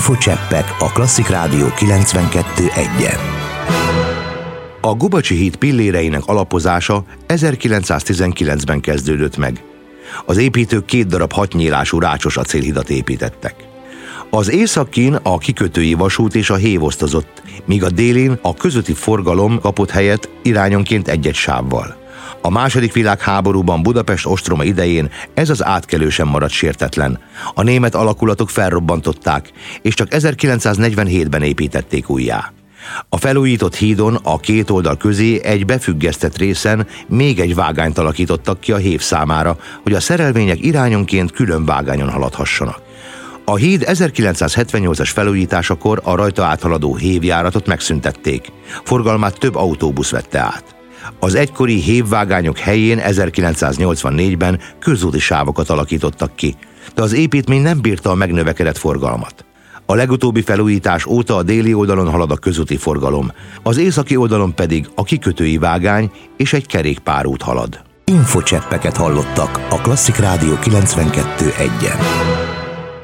Infocseppek a Klasszik Rádió 92.1-en. A Gubacsi híd pilléreinek alapozása 1919-ben kezdődött meg. Az építők 2 darab 6 nyílású rácsos acélhidat építettek. Az északin a kikötői vasút és a hév osztozott, míg a délin a közúti forgalom kapott helyet irányonként egy-egy sávval. A II. Világháborúban Budapest ostroma idején ez az átkelő sem maradt sértetlen. A német alakulatok felrobbantották, és csak 1947-ben építették újjá. A felújított hídon a 2 oldal közé egy befüggesztett részen még egy vágányt alakítottak ki a hév számára, hogy a szerelvények irányonként külön vágányon haladhassanak. A híd 1978-as felújításakor a rajta áthaladó hévjáratot megszüntették. Forgalmát több autóbusz vette át. Az egykori hévvágányok helyén 1984-ben közúti sávokat alakítottak ki, de az építmény nem bírta a megnövekedett forgalmat. A legutóbbi felújítás óta a déli oldalon halad a közúti forgalom, az északi oldalon pedig a kikötői vágány és egy kerékpárút halad. Infocseppeket hallottak a Klasszik Rádió 92.1-en.